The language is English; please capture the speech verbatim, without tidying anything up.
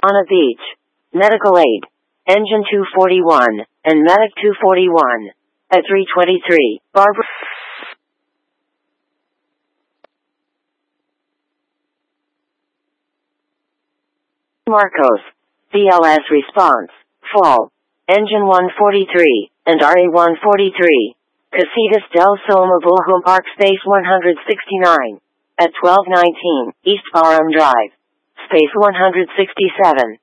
On a beach. Medical aid. Engine two forty-one, and Medic two forty-one. At three twenty-three, Barbara... Marcos. B L S response. Fall. Engine one forty-three, and R A one forty-three. Casitas del Soma Bulhum Park Space one sixty-nine. At twelve nineteen, East Barham Drive. Space one sixty-seven.